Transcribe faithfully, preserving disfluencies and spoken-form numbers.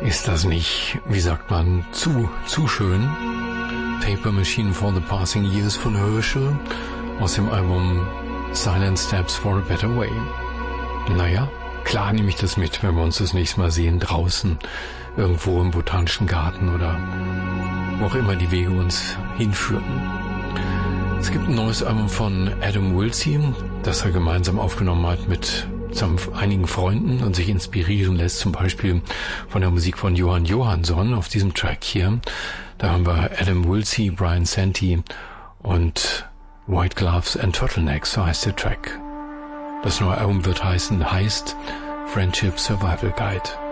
Ist das nicht, wie sagt man, zu, zu schön? Paper Machine for the Passing Years von Herschel aus dem Album Silent Steps for a Better Way. Naja, klar nehme ich das mit, wenn wir uns das nächste Mal sehen, draußen, irgendwo im Botanischen Garten oder wo auch immer die Wege uns hinführen. Es gibt ein neues Album von Adam Woolsey, das er gemeinsam aufgenommen hat mit einigen Freunden und sich inspirieren lässt, zum Beispiel von der Musik von Johann Johansson auf diesem Track hier. Da haben wir Adam Woolsey, Brian Santee und White Gloves and Turtlenecks, so heißt der Track. Das neue Album wird heißen, heißt Friendship Survival Guide.